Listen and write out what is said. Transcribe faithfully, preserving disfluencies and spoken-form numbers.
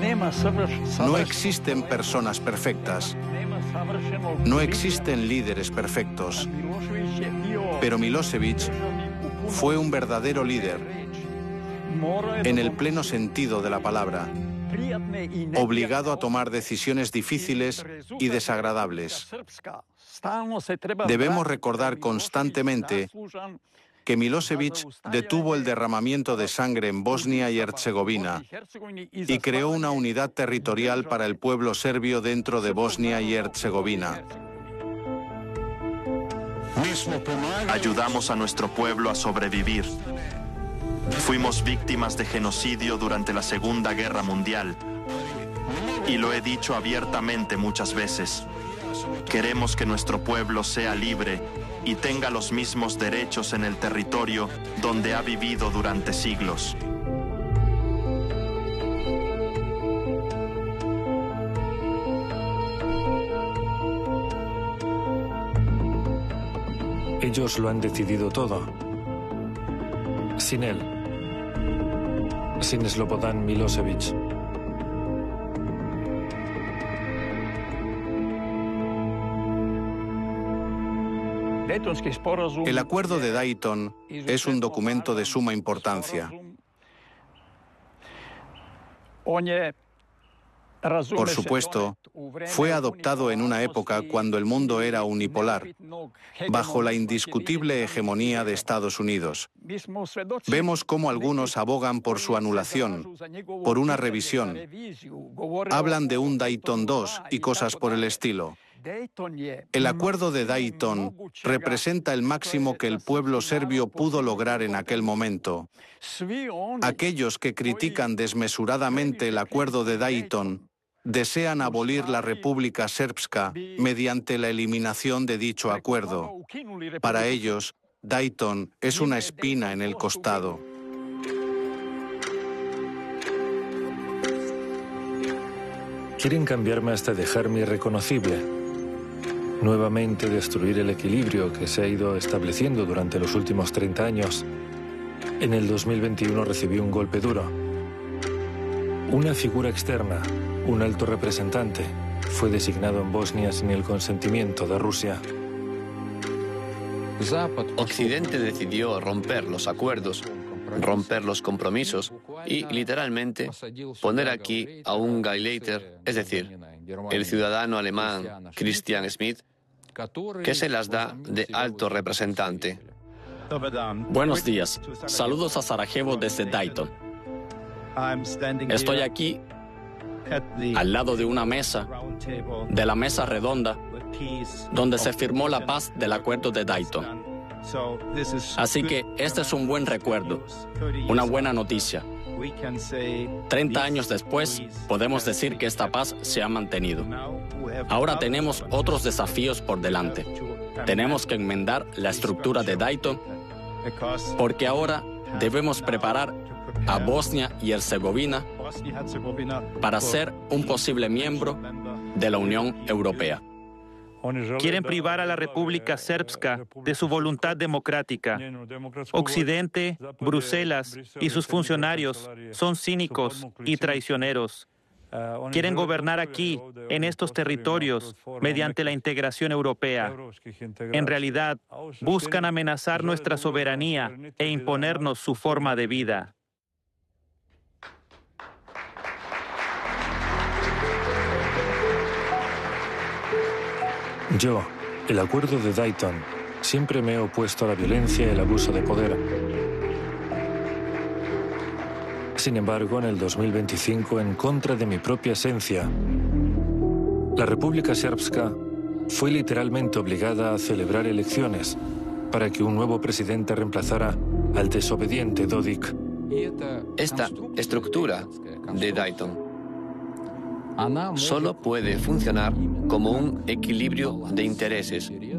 No existen personas perfectas. No existen líderes perfectos. Pero Milošević fue un verdadero líder, en el pleno sentido de la palabra, obligado a tomar decisiones difíciles y desagradables. Debemos recordar constantemente que Milošević detuvo el derramamiento de sangre en Bosnia y Herzegovina y creó una unidad territorial para el pueblo serbio dentro de Bosnia y Herzegovina. Ayudamos a nuestro pueblo a sobrevivir. Fuimos víctimas de genocidio durante la Segunda Guerra Mundial. Y lo he dicho abiertamente muchas veces. Queremos que nuestro pueblo sea libre y tenga los mismos derechos en el territorio donde ha vivido durante siglos. Ellos lo han decidido todo. Sin él. Sin Slobodan Milošević. El Acuerdo de Dayton es un documento de suma importancia. Por supuesto, fue adoptado en una época cuando el mundo era unipolar, bajo la indiscutible hegemonía de Estados Unidos. Vemos cómo algunos abogan por su anulación, por una revisión. Hablan de un Dayton dos y cosas por el estilo. El Acuerdo de Dayton representa el máximo que el pueblo serbio pudo lograr en aquel momento. Aquellos que critican desmesuradamente el Acuerdo de Dayton desean abolir la República Srpska mediante la eliminación de dicho acuerdo. Para ellos, Dayton es una espina en el costado. Quieren cambiarme hasta dejarme irreconocible. Nuevamente destruir el equilibrio que se ha ido estableciendo durante los últimos treinta años. En el dos mil veintiuno recibí un golpe duro. Una figura externa, un alto representante, fue designado en Bosnia sin el consentimiento de Rusia. Occidente decidió romper los acuerdos, romper los compromisos y, literalmente, poner aquí a un Gauleiter, es decir, el ciudadano alemán Christian Schmidt, que se las da de alto representante. Buenos días. Saludos a Sarajevo desde Dayton. Estoy aquí al lado de una mesa, de la mesa redonda, donde se firmó la paz del Acuerdo de Dayton. Así que este es un buen recuerdo, una buena noticia. Treinta años después, podemos decir que esta paz se ha mantenido. Ahora tenemos otros desafíos por delante. Tenemos que enmendar la estructura de Dayton, porque ahora debemos preparar a Bosnia y Herzegovina para ser un posible miembro de la Unión Europea. Quieren privar a la República Srpska de su voluntad democrática. Occidente, Bruselas y sus funcionarios son cínicos y traicioneros. Quieren gobernar aquí, en estos territorios, mediante la integración europea. En realidad, buscan amenazar nuestra soberanía e imponernos su forma de vida. Yo, el Acuerdo de Dayton, siempre me he opuesto a la violencia y el abuso de poder. Sin embargo, en el dos mil veinticinco, en contra de mi propia esencia, la República Srpska fue literalmente obligada a celebrar elecciones para que un nuevo presidente reemplazara al desobediente Dodik. Esta estructura de Dayton solo puede funcionar como un equilibrio de intereses